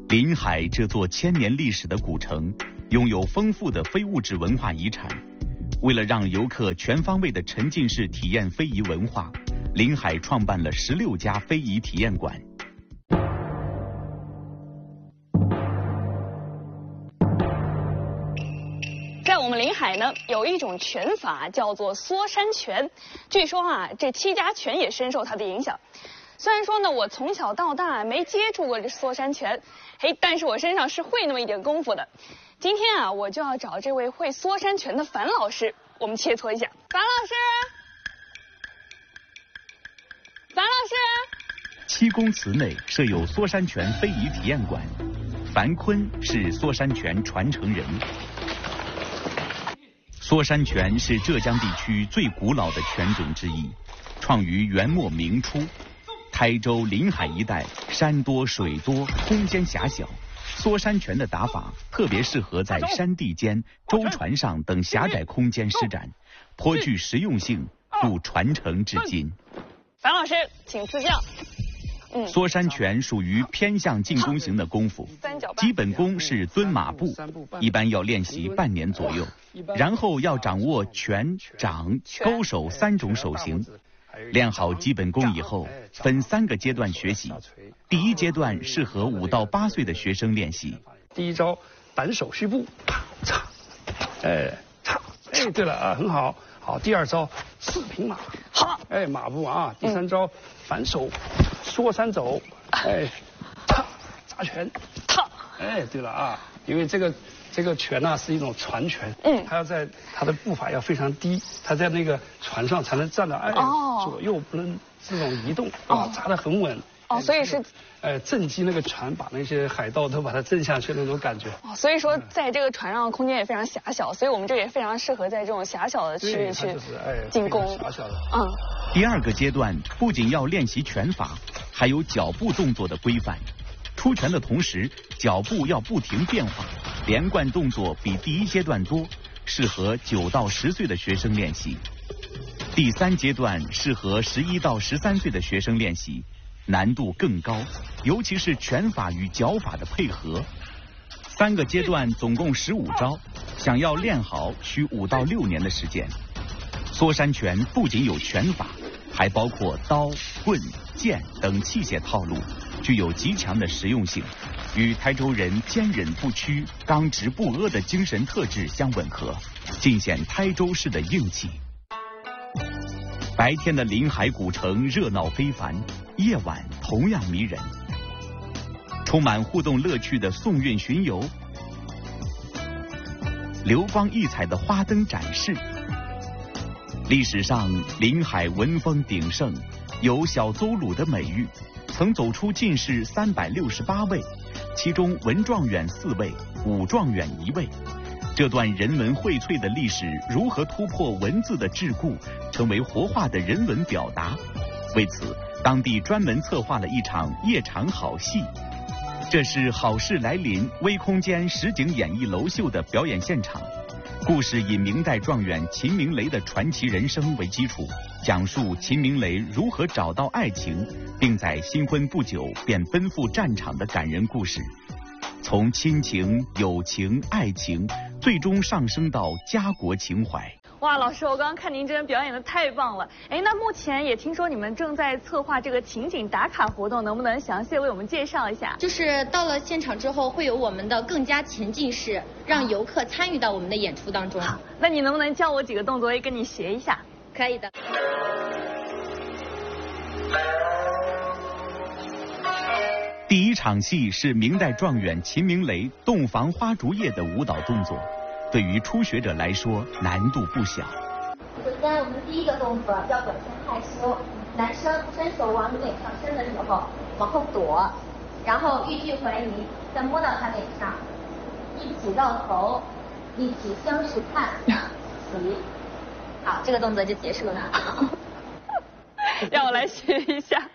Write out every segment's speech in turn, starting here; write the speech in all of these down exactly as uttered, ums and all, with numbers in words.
临海这座千年历史的古城，拥有丰富的非物质文化遗产。为了让游客全方位的沉浸式体验非遗文化，临海创办了十六家非遗体验馆。 在我们临海呢，有一种拳法叫做缩山拳，据说啊，这戚家拳也深受它的影响。虽然说呢，我从小到大没接触过这缩山拳，嘿，但是我身上是会那么一点功夫的。今天啊，我就要找这位会缩山拳的樊老师，我们切磋一下。樊老师，樊老师。 七公祠内设有缩山拳非遗体验馆，樊坤是缩山拳传承人。缩山拳是浙江地区最古老的拳种之一，创于元末明初。台州临海一带山多水多，空间狭小，缩山拳的打法特别适合在山地间、舟船上等狭窄空间施展，颇具实用性，故传承至今。 樊老师，请赐教。嗯， 缩山拳属于偏向进攻型的功夫，基本功是蹲马步，一般要练习半年左右，然后要掌握拳、掌、勾手三种手型。练好基本功以后，分三个阶段学习。第一阶段适合五到八岁的学生练习。 第一招板手虚步，擦，哎，擦，哎，对了啊，很好。好，第二招四平马， 好， 哎，马步啊。第三招反手缩山走，哎，踏扎拳， 踏， 哎，对了啊，因为这个。这个拳呢、啊、是一种传拳，嗯，他要在他的步伐要非常低，他在那个船上才能站得哎，哦、左右不能这种移动，啊、哦，扎得很稳。 哦，所以是， 呃，震击那个船，把那些海盗都把它震下去那种感觉。 哦，所以说在这个船上空间也非常狭小，所以我们这也非常适合在这种狭小的区域去进攻。 狭小的。 嗯。 第二个阶段不仅要练习拳法，还有脚步动作的规范。出拳的同时，脚步要不停变化，连贯动作比第一阶段多，适合九到十岁的学生练习。第三阶段适合十一到十三岁的学生练习，难度更高，尤其是拳法与脚法的配合。三个阶段总共十五招，想要练好需五到六年的时间。缩山拳不仅有拳法，还包括刀、棍、剑等器械套路，具有极强的实用性，与台州人坚忍不屈、刚直不阿的精神特质相吻合，尽显台州市的硬气。白天的临海古城热闹非凡，夜晚同样迷人。充满互动乐趣的送运巡游，流光溢彩的花灯展示。历史上临海文风鼎盛，有小邹鲁的美誉，曾走出进士三百六十八位，其中文状元四位，武状元一位。这段人文荟萃的历史如何突破文字的桎梏，成为活化的人文表达？为此，当地专门策划了一场夜场好戏。这是好事来临微空间实景演艺楼秀的表演现场。故事以明代状元秦明雷的传奇人生为基础，讲述秦明雷如何找到爱情，并在新婚不久便奔赴战场的感人故事。从亲情、友情、爱情，最终上升到家国情怀。 哇，老师，我刚刚看您这人表演的太棒了。哎，那目前也听说你们正在策划这个情景打卡活动，能不能详细为我们介绍一下？ 就是到了现场之后，会有我们的更加沉浸式，让游客参与到我们的演出当中。 好，那你能不能教我几个动作，也跟你学一下？ 可以的。 第一场戏是明代状元秦明雷洞房花烛夜的舞蹈动作，对于初学者来说难度不小。 首先，我们第一个动作要表现害羞，男生伸手往你脸上伸的时候，往后躲，然后欲拒还迎，再摸到他脸上，一起绕头，一起相视看，起。好，这个动作就结束了。 让我来学一下。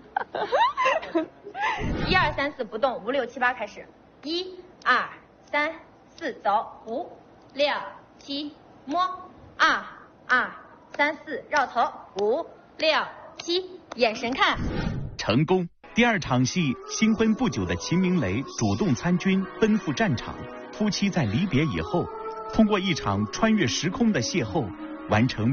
一二三四不动，五六七八开始。一二三四走，五六七摸，二二三四绕头，五六七眼神看。 成功。 第二场戏，新婚不久的秦明雷主动参军，奔赴战场。夫妻在离别以后，通过一场穿越时空的邂逅，完成